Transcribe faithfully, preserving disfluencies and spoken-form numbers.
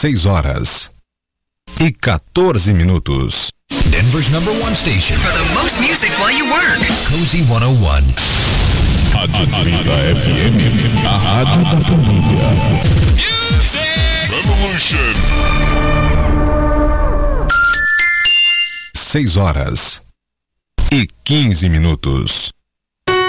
seis horas e quatorze minutos. Denver's number one station for the most music while you work. Cozy cento e um. Rádio trinta F M, a rádio da família. Music Revolution. seis horas e quinze minutos.